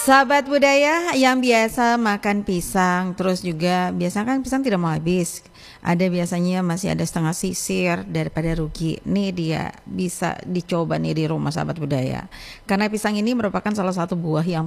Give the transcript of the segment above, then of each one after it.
Sahabat budaya yang biasa makan pisang, terus juga biasa kan pisang tidak mau habis. Ada biasanya masih ada setengah sisir daripada rugi. Nih dia bisa dicoba nih di rumah sahabat budaya. Karena pisang ini merupakan salah satu buah yang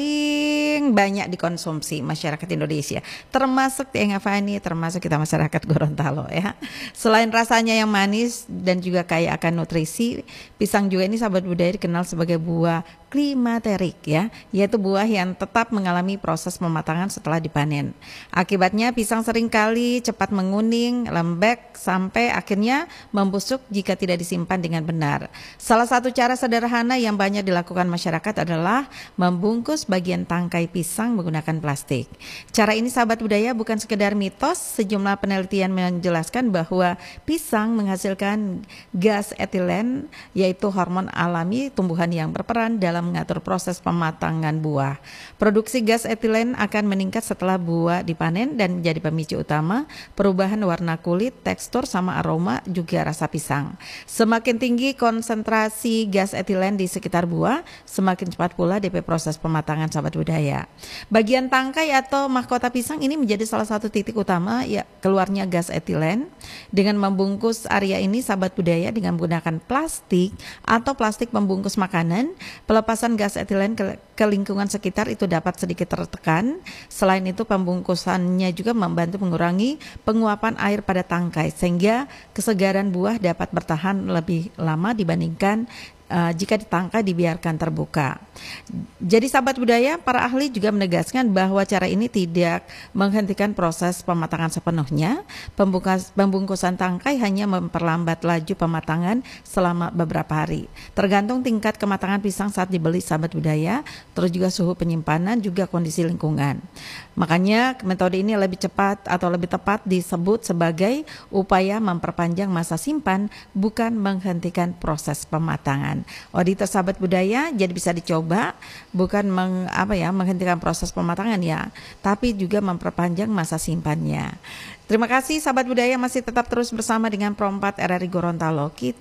paling banyak dikonsumsi masyarakat Indonesia. Termasuk Tieng Fani, termasuk kita masyarakat Gorontalo ya. Selain rasanya yang manis dan juga kaya akan nutrisi, pisang juga ini sahabat budaya dikenal sebagai buah klimaterik ya, yaitu buah yang tetap mengalami proses pematangan setelah dipanen. Akibatnya pisang seringkali cepat menguning, lembek, sampai akhirnya membusuk jika tidak disimpan dengan benar. Salah satu cara sederhana yang banyak dilakukan masyarakat adalah membungkus bagian tangkai pisang menggunakan plastik. Cara ini sahabat budaya bukan sekedar mitos, sejumlah penelitian menjelaskan bahwa pisang menghasilkan gas etilen, yaitu hormon alami tumbuhan yang berperan dalam mengatur proses pematangan buah. Produksi gas etilen akan meningkat setelah buah dipanen dan menjadi pemicu utama perubahan warna kulit, tekstur, sama aroma juga rasa pisang. Semakin tinggi konsentrasi gas etilen di sekitar buah, semakin cepat pula DP proses pematangan sahabat budaya. Bagian tangkai atau mahkota pisang ini menjadi salah satu titik utama ya keluarnya gas etilen. Dengan membungkus area ini sahabat budaya dengan menggunakan plastik atau plastik pembungkus makanan, pelepasan gas etilen ke lingkungan sekitar itu dapat sedikit tertekan. Selain itu pembungkusannya juga membantu mengurangi penguapan air pada tangkai sehingga kesegaran buah dapat bertahan lebih lama dibandingkan jika tangkai dibiarkan terbuka. Jadi sahabat budaya, para ahli juga menegaskan bahwa cara ini tidak menghentikan proses pematangan sepenuhnya. Pembungkusan tangkai hanya memperlambat laju pematangan selama beberapa hari. Tergantung tingkat kematangan pisang saat dibeli sahabat budaya, terus juga suhu penyimpanan, juga kondisi lingkungan. Makanya metode ini lebih cepat atau lebih tepat disebut sebagai upaya memperpanjang masa simpan, bukan menghentikan proses pematangan. Auditor sahabat budaya, jadi bisa dicoba, bukan menghentikan proses pematangan ya, tapi juga memperpanjang masa simpannya. Terima kasih sahabat budaya masih tetap terus bersama dengan Pro 4 RRI Gorontalo. Kita